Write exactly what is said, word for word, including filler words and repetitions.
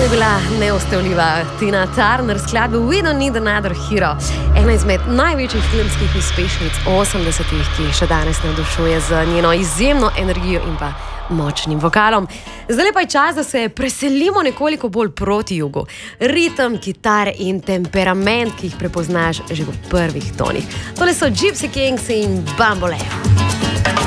je bila neustavljiva Tina Turner s skladbo We Don't Need Another Hero. Ena izmed največjih filmskih uspešnic osemdesetih, ki še danes navdušuje z njeno izjemno energijo in pa močnim vokalom. Zdaj pa je čas, da se preselimo nekoliko bolj proti jugu. Ritem, kitare in temperament, ki jih prepoznaš že v prvih tonih. Tole so Gypsy Kings in Bamboleo.